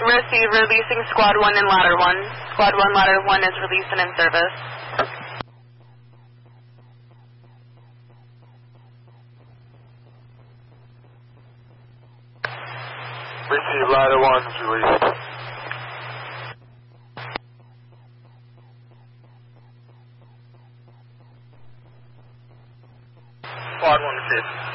Receive, releasing Squad 1 and Ladder 1. Squad 1, Ladder 1 is released and in service. Receive, Ladder 1 is released. Squad 1 received.